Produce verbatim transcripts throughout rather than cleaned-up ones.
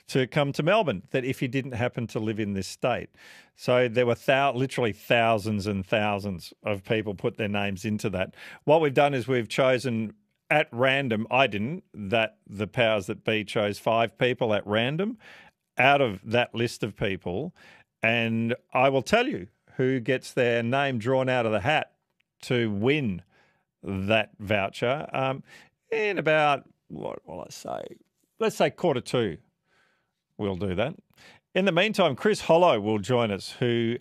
to come to Melbourne, that if you didn't happen to live in this state. So there were thou- literally thousands and thousands of people put their names into that. What we've done is we've chosen at random, I didn't, that the powers that be chose five people at random out of that list of people. And I will tell you who gets their name drawn out of the hat to win that voucher um, in about, what will I say? Let's say quarter two. We'll do that. In the meantime, Chris Hollow will join us, who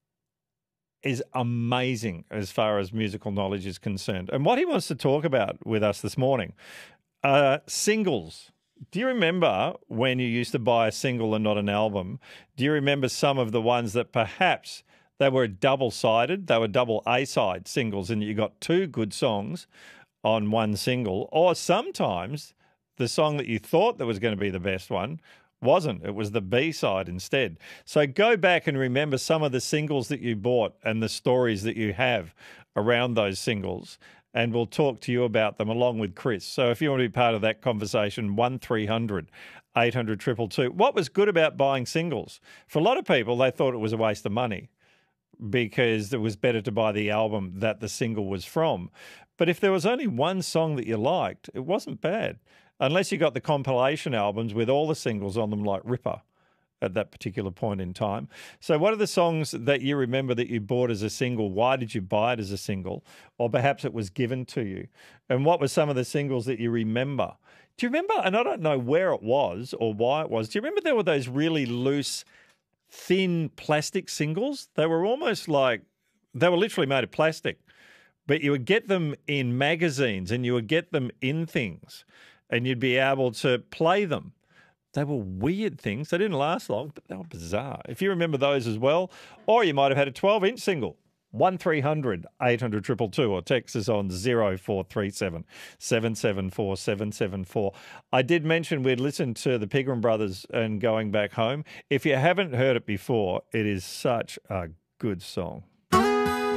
is amazing as far as musical knowledge is concerned. And what he wants to talk about with us this morning, uh, singles. Do you remember when you used to buy a single and not an album? Do you remember some of the ones that perhaps they were double-sided, they were double A-side singles, and you got two good songs on one single? Or sometimes the song that you thought that was going to be the best one wasn't. It was the B-side instead. So go back and remember some of the singles that you bought and the stories that you have around those singles, and we'll talk to you about them along with Chris. So if you want to be part of that conversation, one three hundred eight hundred two two two. What was good about buying singles? For a lot of people, they thought it was a waste of money because it was better to buy the album that the single was from. But if there was only one song that you liked, it wasn't bad. Unless you got the compilation albums with all the singles on them like Ripper at that particular point in time. So what are the songs that you remember that you bought as a single? Why did you buy it as a single? Or perhaps it was given to you. And what were some of the singles that you remember? Do you remember, and I don't know where it was or why it was, do you remember there were those really loose, thin plastic singles? They were almost like, they were literally made of plastic. But you would get them in magazines and you would get them in things, and you'd be able to play them. They were weird things. They didn't last long, but they were bizarre. If you remember those as well, or you might have had a twelve-inch single, one three hundred eight hundred two two two, or text us on zero four three seven seven seven four seven seven four. I did mention we'd listened to the Pigram Brothers and Going Back Home. If you haven't heard it before, it is such a good song.